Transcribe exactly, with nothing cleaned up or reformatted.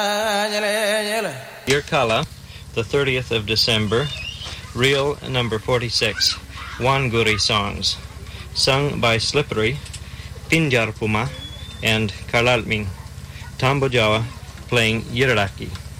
Yirkala, the thirtieth of December, reel number forty-six, Wanguri songs, sung by Slippery, Pinjarpuma, and Karlalming. Tambojawa playing Yirraki.